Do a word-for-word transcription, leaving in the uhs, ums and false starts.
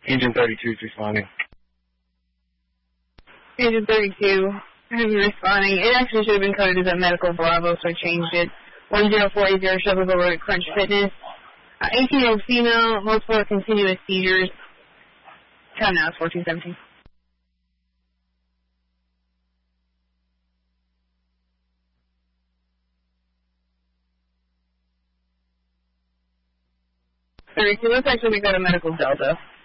Engine thirty-two is responding. Engine thirty-two, I have you responding. It actually should have been coded as a medical Bravo, so I changed it. one zero four eight zero, Shuttle's over at Crunch Fitness. Uh, eighteen-year-old female, multiple continuous seizures. Time now is fourteen seventeen. thirty-two, let's actually go to Medical Delta.